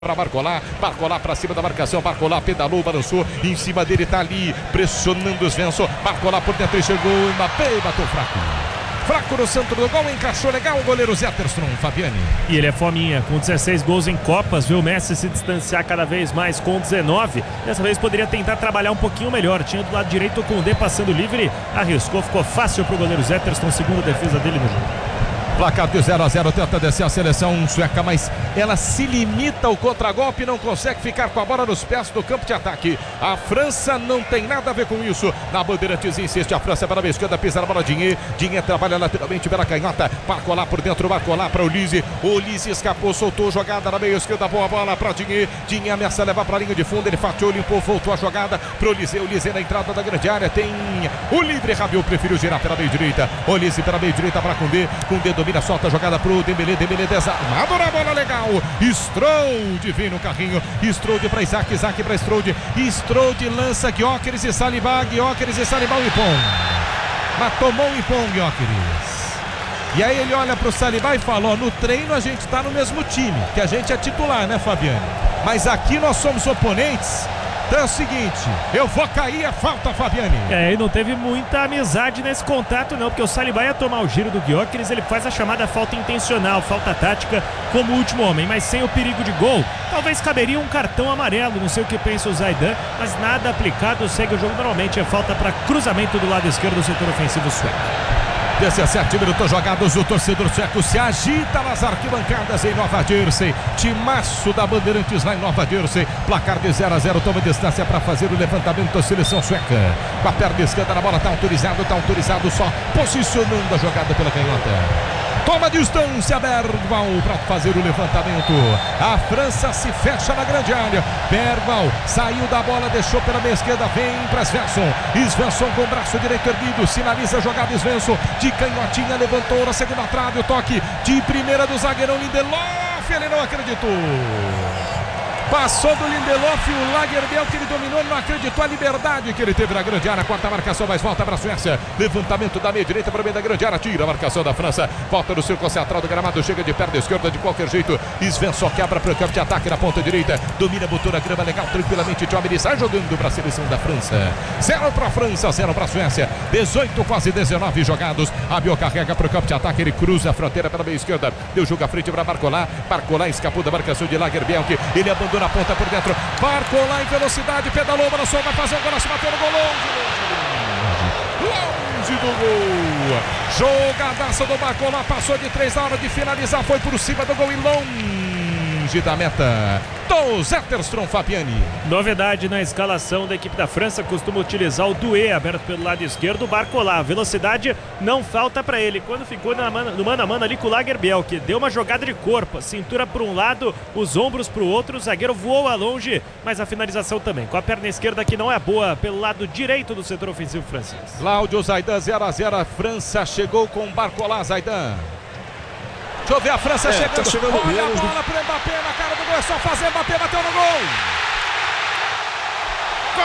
Para Barcola para cima da marcação, Barcola pedalou, balançou, em cima dele tá ali, pressionando os Svensson, Barcola por dentro e chegou, Mbappé bateu fraco no centro do gol, encaixou legal o goleiro Zetterstrom, Fabiani. E ele é fominha, com 16 gols em Copas, viu o Messi se distanciar cada vez mais com 19, dessa vez poderia tentar trabalhar um pouquinho melhor, tinha do lado direito o Koundé passando livre, arriscou, ficou fácil pro goleiro Zetterstrom, segunda defesa dele no jogo. Placar de 0-0, tenta descer a seleção sueca, mas ela se limita ao contragolpe e não consegue ficar com a bola nos pés do campo de ataque. A França não tem nada a ver com isso. Na Bandeirantes insiste a França para a esquerda, pisa na bola Digne trabalha lateralmente pela canhota, Barcola por dentro, Barcola para o Olise escapou, soltou jogada na meia esquerda, boa bola para Digne ameaça levar para a linha de fundo, ele fatiou, limpou, voltou a jogada para o Olise na entrada da grande área, tem o livre, Rabiot preferiu girar pela meia direita, Olise pela meia direita para Koundé domina, solta a jogada pro Dembélé desarmado na bola, legal, Strode vem no carrinho, Strode para Isaac para Strode lança Gyökeres e Saliba, o Ipon, mas tomou o Ipon, Gyökeres, e aí ele olha pro Saliba e fala, ó, no treino a gente tá no mesmo time, que a gente é titular, né, Fabiano, mas aqui nós somos oponentes. Então é o seguinte, eu vou cair, é falta, Fabiani. E não teve muita amizade nesse contato não, porque o Saliba ia tomar o giro do Gyökeres, ele faz a chamada falta intencional, falta tática como último homem, mas sem o perigo de gol, talvez caberia um cartão amarelo, não sei o que pensa o Zaidan, mas nada aplicado, segue o jogo normalmente, é falta para cruzamento do lado esquerdo do setor ofensivo sueco. 17 minutos jogados, o torcedor sueco se agita nas arquibancadas em Nova Jersey. Timaço da Bandeirantes lá em Nova Jersey. Placar de 0-0, toma distância para fazer o levantamento da seleção sueca. Com a perna esquerda na bola, tá autorizado só posicionando a jogada pela canhota. Toma distância, Bergval para fazer o levantamento. A França se fecha na grande área. Bergval saiu da bola, deixou pela meia esquerda, vem para Svensson com o braço direito erguido, sinaliza a jogada. Svensson de canhotinha, levantou na segunda trave, o toque de primeira do zagueirão Lindelof, ele não acreditou. Passou do Lindelof, o Lagerbielke, que ele dominou, ele não acreditou a liberdade que ele teve na grande área. Quarta marcação, mas volta para a Suécia. Levantamento da meia direita para o meio da grande área. Tira a marcação da França. Volta no círculo central do gramado. Chega de perna esquerda de qualquer jeito. Svensson quebra para o campo de ataque na ponta direita. Domina, botou na grama legal, tranquilamente. Tchomini sai jogando para a seleção da França. 0 para a França, 0 para a Suécia. 18, quase 19 jogados. Rabiot carrega para o campo de ataque. Ele cruza a fronteira pela meia esquerda. Deu jogo à frente para Barcola. Barcola escapou da marcação de Lagerbielke. Ele abandona na ponta por dentro, Barcola em velocidade, pedalou, balançou, vai fazer o golaço, bateu no gol, longe do gol, jogadaça do Barcola, passou de 3 na hora de finalizar, foi por cima do gol e longe da meta do Zetterstrom, Fabiani. Novidade na escalação da equipe da França, costuma utilizar o Doué aberto pelo lado esquerdo, Barcola, velocidade não falta para ele, quando ficou no mano a mano ali com o Lagerbielke, deu uma jogada de corpo, cintura para um lado, os ombros para o outro, o zagueiro voou a longe, mas a finalização também, com a perna esquerda que não é boa, pelo lado direito do setor ofensivo francês. Cláudio Zaidan, 0-0, a França chegou com Barcola, Zaidan. Deixa eu ver a França chegando. Tá chegando. Olha a bola pro Mbappé na cara do gol. É só fazer, Mbappé bateu no gol.